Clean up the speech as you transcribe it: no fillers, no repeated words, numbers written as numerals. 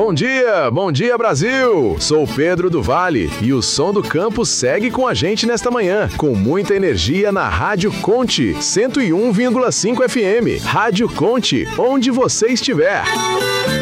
Bom dia Brasil! Sou Pedro do Vale e o Som do Campo segue com a gente nesta manhã, com muita energia na Rádio Conte 101,5 FM. Rádio Conte, onde você estiver.